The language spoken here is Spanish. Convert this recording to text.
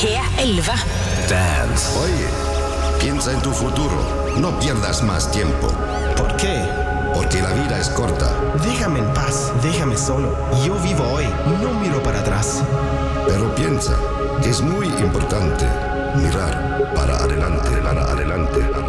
P11. Dance. Oye, piensa en tu futuro. No pierdas más tiempo. ¿Por qué? Porque la vida es corta. Déjame en paz, déjame solo. Yo vivo hoy, no miro para atrás. Pero piensa, es muy importante mirar para adelante.